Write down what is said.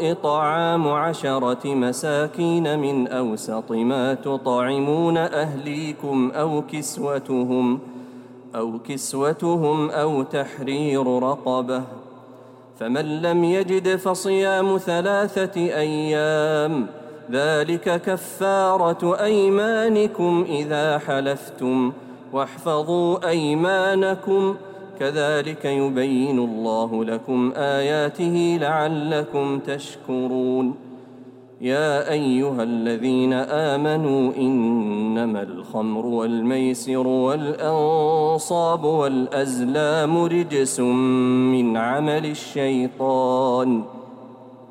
إطعام 10 مساكين من أوسط ما تطعمون أهليكم أو كسوتهم أو تحرير رقبة، فمن لم يجد فصيام 3 أيام، ذلك كفارة أيمانكم إذا حلفتم، واحفظوا أيمانكم، كذلك يبين الله لكم آياته لعلكم تشكرون. يا أيها الذين آمنوا إنما الخمر والميسر والأنصاب والأزلام رجس من عمل الشيطان